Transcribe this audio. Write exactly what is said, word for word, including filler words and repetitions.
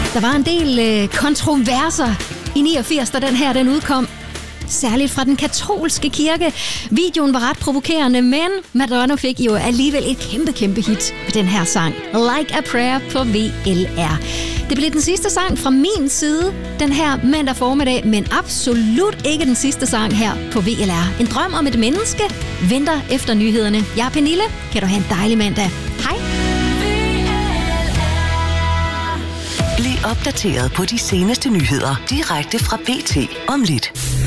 Der var en del øh, kontroverser i niogfirs, da den her den udkom. Særligt fra den katolske kirke. Videoen var ret provokerende, men Madonna fik jo alligevel et kæmpe, kæmpe hit med den her sang. Like a Prayer på V L R. Det blev den sidste sang fra min side den her mandag formiddag, men absolut ikke den sidste sang her på V L R. En drøm om et menneske venter efter nyhederne. Jeg er Pernille. Kan du have en dejlig mandag. Hej. Bliv opdateret på de seneste nyheder direkte fra B T om lidt.